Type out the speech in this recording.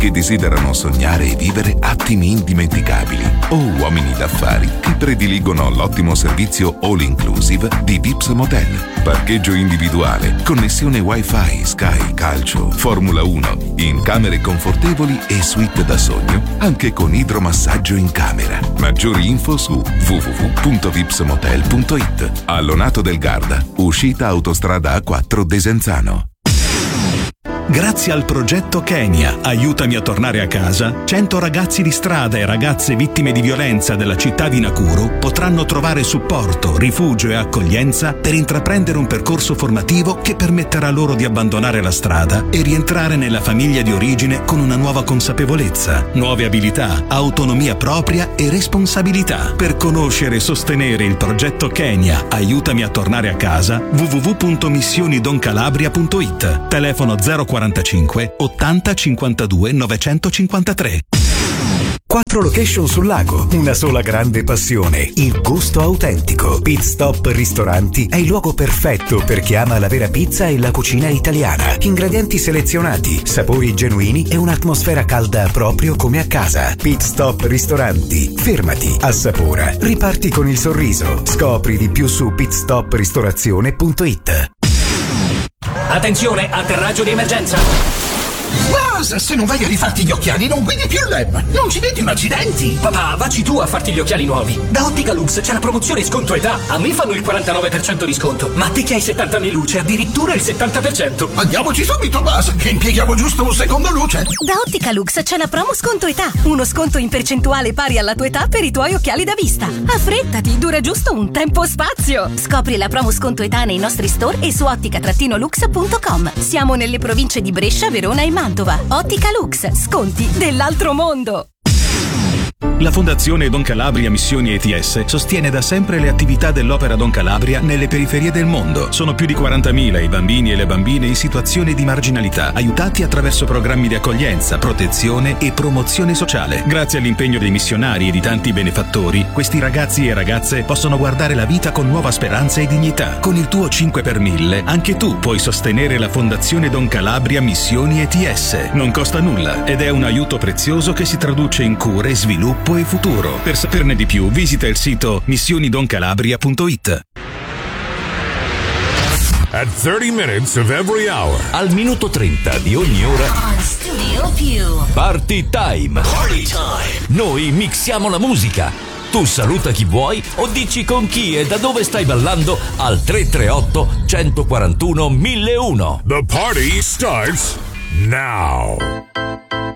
che desiderano sognare e vivere attimi indimenticabili o uomini d'affari che prediligono l'ottimo servizio all inclusive di Vips Motel. Parcheggio individuale, connessione wifi, Sky, calcio, Formula 1, in camere confortevoli e suite da sogno, anche con idromassaggio in camera. Maggiori info su www.vipsmotel.it. Allonato del Garda, uscita autostrada A4 Desenzano. Grazie al progetto Kenya, aiutami a tornare a casa, 100 ragazzi di strada e ragazze vittime di violenza della città di Nakuru potranno trovare supporto, rifugio e accoglienza per intraprendere un percorso formativo che permetterà loro di abbandonare la strada e rientrare nella famiglia di origine con una nuova consapevolezza, nuove abilità, autonomia propria e responsabilità. Per conoscere e sostenere il progetto Kenya, aiutami a tornare a casa, www.missionidoncalabria.it. Telefono 045 80 52 953. 4 location sul lago, una sola grande passione, il gusto autentico. Pit Stop Ristoranti è il luogo perfetto per chi ama la vera pizza e la cucina italiana. Ingredienti selezionati, sapori genuini e un'atmosfera calda proprio come a casa. Pit Stop Ristoranti. Fermati, assapora, riparti con il sorriso. Scopri di più su pitstopristorazione.it. Attenzione, atterraggio di emergenza! Basta, se non vai a rifarti gli occhiali non guidi più l'EM, non ci vedi un accidenti. Papà, vacci tu a farti gli occhiali nuovi. Da Ottica Lux c'è la promozione sconto età. A me fanno il 49% di sconto, ma a te che hai 70 anni luce addirittura il 70%. Andiamoci subito, Bas, che impieghiamo giusto un secondo luce. Da Ottica Lux c'è la promo sconto età, uno sconto in percentuale pari alla tua età per i tuoi occhiali da vista. Affrettati, dura giusto un tempo spazio. Scopri la promo sconto età nei nostri store e su ottica-lux.com. Siamo nelle province di Brescia, Verona e Mantova. Ottica Lux, sconti dell'altro mondo. La Fondazione Don Calabria Missioni ETS sostiene da sempre le attività dell'Opera Don Calabria nelle periferie del mondo. Sono più di 40.000 i bambini e le bambine in situazioni di marginalità, aiutati attraverso programmi di accoglienza, protezione e promozione sociale. Grazie all'impegno dei missionari e di tanti benefattori, questi ragazzi e ragazze possono guardare la vita con nuova speranza e dignità. Con il tuo 5 per 1000, anche tu puoi sostenere la Fondazione Don Calabria Missioni ETS. Non costa nulla ed è un aiuto prezioso che si traduce in cure, sviluppo e futuro. Per saperne di più, visita il sito missionidoncalabria.it. At 30 minutes of every hour. Al minuto 30 di ogni ora. Studio Più. Party time. Party time. Noi mixiamo la musica. Tu saluta chi vuoi o dici con chi e da dove stai ballando al 338 141 1001. The party starts now.